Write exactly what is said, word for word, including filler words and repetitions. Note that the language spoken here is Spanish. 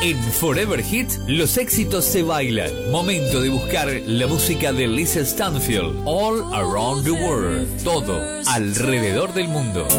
En Forever Hit, los éxitos se bailan. Momento de buscar la música de Lisa Stanfield. All Around the World. Todo alrededor del mundo.